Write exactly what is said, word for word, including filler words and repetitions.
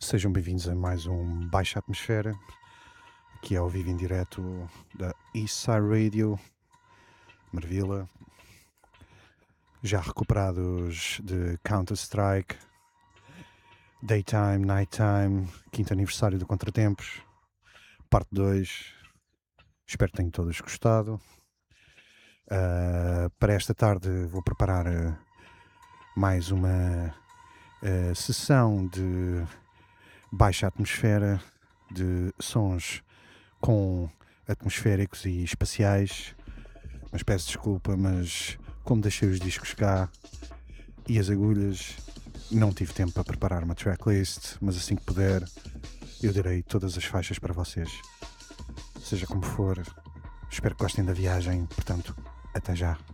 Sejam bem-vindos a mais um Baixa Atmosfera, aqui ao vivo em direto da Eastside Radio, Marvila, já recuperados de Counter-Strike, Daytime, Nighttime, quinto aniversário do Contratempos, parte dois, espero que tenham todos gostado. Uh, para esta tarde vou preparar uh, mais uma uh, sessão de baixa atmosfera, de sons com atmosféricos e espaciais, mas peço desculpa, mas como deixei os discos cá e as agulhas, não tive tempo para preparar uma tracklist, mas assim que puder eu darei todas as faixas para vocês. Seja como for, espero que gostem da viagem, portanto, até já.